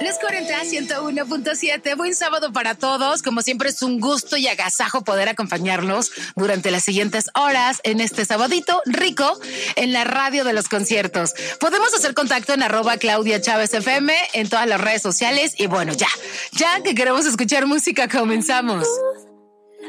Los 40 101.7, buen sábado para todos. Como siempre es un gusto y agasajo poder acompañarlos durante las siguientes horas en este sabadito rico en la radio de los conciertos. Podemos hacer contacto en @ClaudiaChávezFM en todas las redes sociales y bueno, ya que queremos escuchar música, comenzamos.